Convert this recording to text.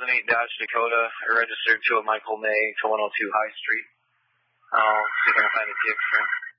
2008 Dodge Dakota, registered to a Michael May to 102 High Street. See if I can find a T extra.